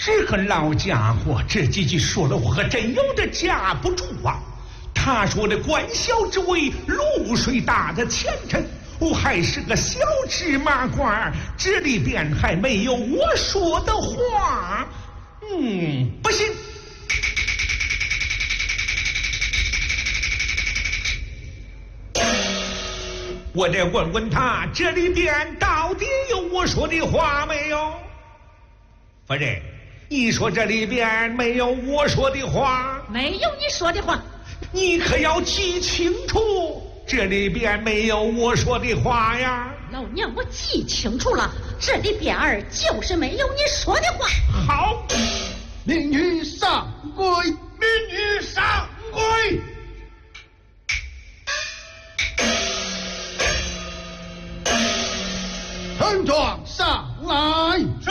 这个老家伙这几句说的我可真有点架不住啊。他说的官小之位，露水大的前程，我还是个小芝麻官，这里边还没有我说的话。不行，我得问问他，这里边到底有我说的话没有？夫人，你说这里边没有我说的话？ 没有你说的话。 你可要记清楚，这里边没有我说的话呀！ 老娘我记清楚了，这里边儿就是没有你说的话。 好， 民女上跪， 民女上跪。 陈状上来。